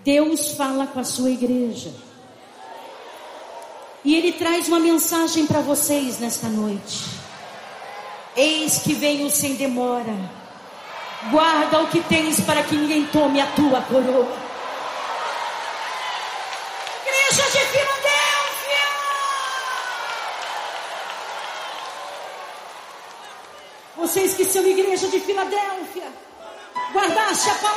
Deus fala com a sua igreja. E Ele traz uma mensagem para vocês nesta noite. Eis que venho sem demora. Guarda o que tens para que ninguém tome a tua coroa. Igreja de Filadélfia! Vocês que são igreja de Filadélfia, guardaste a palavra.